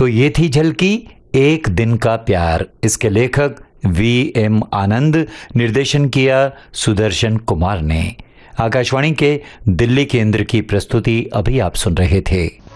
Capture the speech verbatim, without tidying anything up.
तो ये थी झलकी एक दिन का प्यार। इसके लेखक वी एम आनंद, निर्देशन किया सुदर्शन कुमार ने। आकाशवाणी के दिल्ली केंद्र की प्रस्तुति अभी आप सुन रहे थे।